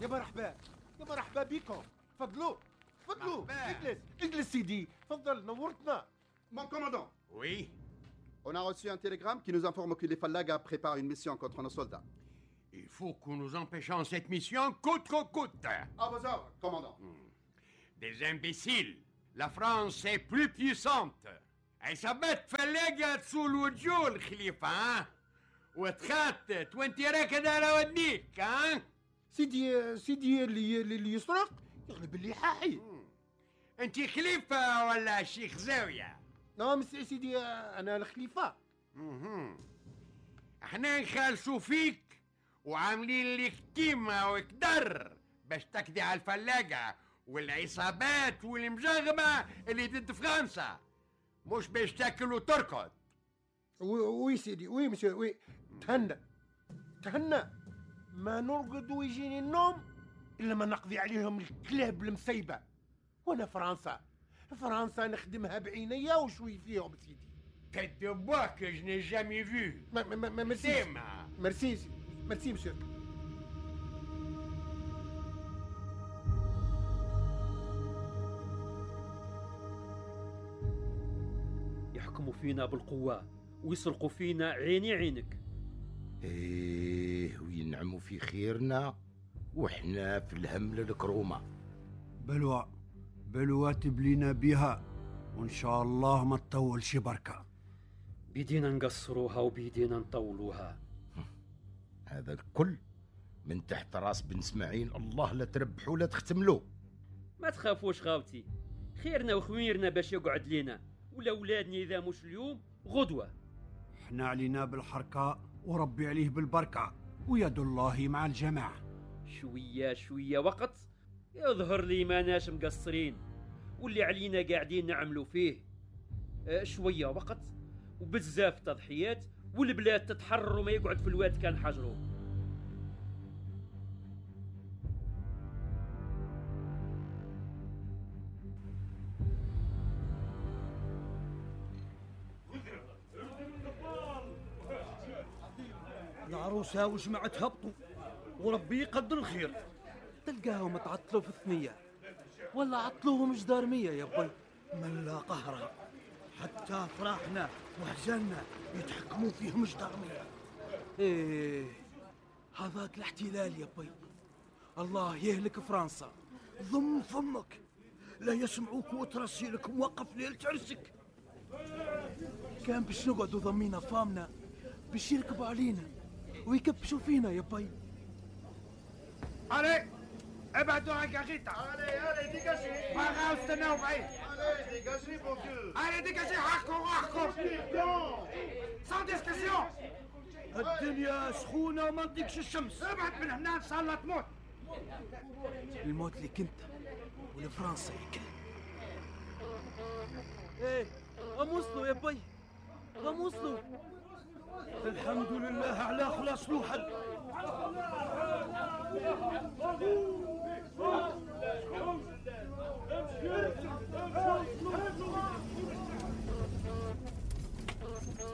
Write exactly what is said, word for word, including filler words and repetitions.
يا مرحبا يا مرحبا بكم. تفضلوا تفضلوا. اجلس اجلس سيدي، تفضل نورتنا. Mon commandant. Oui. On a reçu un télégramme qui nous informe que les Falaga préparent une mission contre nos soldats. Il faut que nous empêchions cette mission coûte que coûte. À vos ordres, commandant. Des imbéciles. La France est plus puissante. عصابات فلاقة تسول وجوه الخليفة ها وتخطط وانت راكد على وديك ها. سيدي سيدي اللي اللي يسرق يغلب اللي حاحي. انت خليفة ولا شيخ زاوية؟ نعم سيدي انا الخليفة. مهم. احنا نخالصوا فيك وعاملين لك كيمة وكدر باش تقضي على الفلاقة والعصابات والمجاغبة اللي ضد فرنسا، مش باش تاكل وتركض. وي سيدي وي مسيو وي. تهنى تهنى ما نرقد ويجيني النوم الا ما نقضي عليهم الكلاب المسيبة. وانا فرنسا فرنسا نخدمها بعينيا وشوي فيهم سيدي. Tête de bois que je n'ai jamais vu. ما ما ما ميرسي Dema. ميرسي ميرسي مسيو. يحكموا فينا بالقوة ويسرقوا فينا عيني عينك. ايه وينعموا في خيرنا وحنا في الهم للكرومة. بلوى بلوى تبلينا بها وان شاء الله ما تطول شي بركة. بيدينا نقصروها وبيدينا نطولوها. هذا الكل من تحت راس بن اسماعيل. الله لا تربحوا لا تختملوا. ما تخافوش خاوتي، خيرنا وخميرنا باش يقعد لينا، ولا ولادني اذا مش اليوم غدوة. احنا علينا بالحركة وربي عليه بالبركة ويد الله مع الجماعة. شوية شوية وقت يظهر لي ما ناش مقصرين واللي علينا قاعدين نعملوا فيه. اه شوية وقت وبزاف تضحيات والبلاد تتحرر وما يقعد في الواد كان حجره. العروسة وجماعة هبطوا وربي يقدر الخير. تلقاهم تعطلوا في الثنية ولا عطلوهم جدارمية يا بي. من لا قهرة حتى فرحنا وحزننا يتحكموا فيهم جدارمية. ايه هذاك الاحتلال يا بي. الله يهلك فرنسا. ضم فمك لا يسمعوك وترسيلك موقف ليلة عرسك. كان باش نقعدوا ضمينا فامنا باش يركبوا علينا ويكبشوا فينا يا باي. علي ابعدوا عن كاغيتا. Allez, allez, dégagez. بغاو استناو بعيد. Allez, dégagez, bon Dieu. Allez dégagez حقكم حقكم. sans discussion. الدنيا سخونة وما نديكش الشمس. ابعد من هنا ان شاء الله تموت. الموت اللي كنت ولفرنسا يكل. ايه هم وصلوا يا باي، هم وصلوا. الحمد لله على خلاص الوحد.